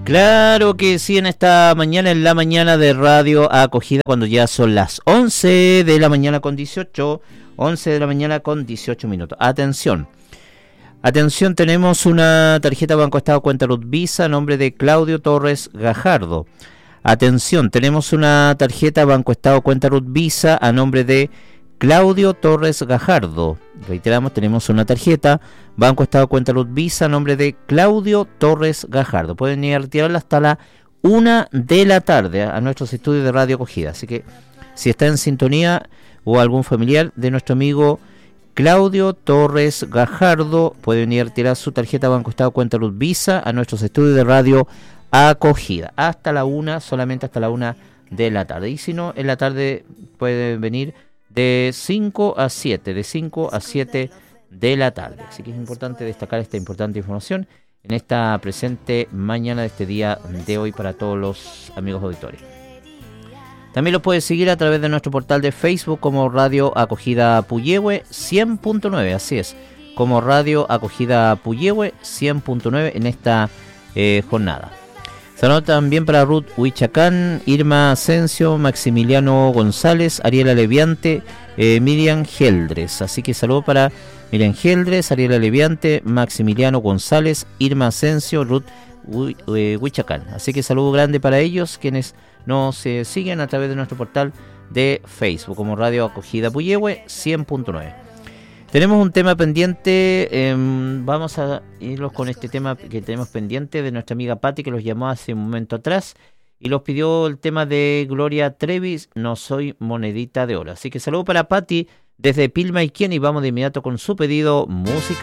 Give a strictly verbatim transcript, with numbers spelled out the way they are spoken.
Claro que sí, en esta mañana, en la mañana de Radio Acogida, cuando ya son las once de la mañana con dieciocho, once de la mañana con dieciocho minutos. Atención, atención, tenemos una tarjeta Banco Estado Cuenta Ruth Visa a nombre de Claudio Torres Gajardo. Atención, tenemos una tarjeta Banco Estado Cuenta Ruth Visa a nombre de Claudio Torres Gajardo. Reiteramos, tenemos una tarjeta Banco Estado Cuenta Ruth Visa a nombre de Claudio Torres Gajardo. Pueden ir a retirarla hasta la una de la tarde a nuestros estudios de Radio Acogida. Así que si está en sintonía o algún familiar de nuestro amigo Claudio Torres Gajardo, pueden ir a retirar su tarjeta Banco Estado Cuenta Ruth Visa a nuestros estudios de Radio Acogida. Hasta la una, solamente hasta la una de la tarde. Y si no, en la tarde pueden venir de cinco a siete, de cinco a siete de la tarde. Así que es importante destacar esta importante información en esta presente mañana de este día de hoy para todos los amigos auditores. También los puedes seguir a través de nuestro portal de Facebook como Radio Acogida Puyehue cien punto nueve, así es, como Radio Acogida Puyehue cien punto nueve en esta eh, jornada. Saludos también para Ruth Huichacán, Irma Asensio, Maximiliano González, Ariela Leviante, eh, Miriam Geldres. Así que saludos para Miriam Geldres, Ariela Leviante, Maximiliano González, Irma Asensio, Ruth Huichacán. Así que saludo grande para ellos, quienes nos eh, siguen a través de nuestro portal de Facebook como Radio Acogida Puyehue cien punto nueve. Tenemos un tema pendiente, eh, vamos a irlos con este tema que tenemos pendiente de nuestra amiga Patti, que los llamó hace un momento atrás y los pidió el tema de Gloria Trevi, No soy monedita de oro. Así que saludo para Patti desde Pilmaiquén y vamos de inmediato con su pedido musical.